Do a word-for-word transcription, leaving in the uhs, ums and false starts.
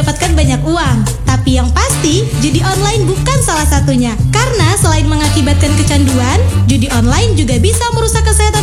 mendapatkan banyak uang. Tapi yang pasti, judi online bukan salah satunya. Karena selain mengakibatkan kecanduan, judi online juga bisa merusak kesehatan